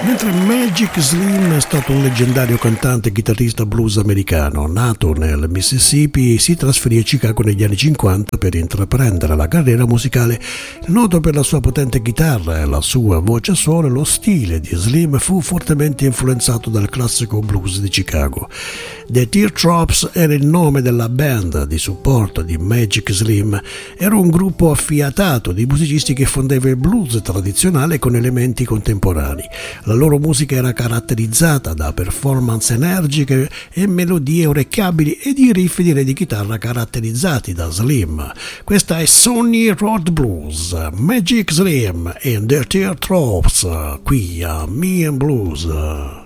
Mentre Magic Slim è stato un leggendario cantante e chitarrista blues americano, nato nel Mississippi, si trasferì a Chicago negli anni 50 per intraprendere la carriera musicale. Noto per la sua potente chitarra e la sua voce soul, lo stile di Slim fu fortemente influenzato dal classico blues di Chicago. The Teardrops era il nome della band di supporto di Magic Slim. Era un gruppo affiatato di musicisti che fondeva il blues tradizionale con elementi contemporanei. La loro musica era caratterizzata da performance energiche e melodie orecchiabili e di riff di chitarra caratterizzati da Slim. Questa è Sonny Road Blues, Magic Slim and the Teardrops, qui a Me and Blues.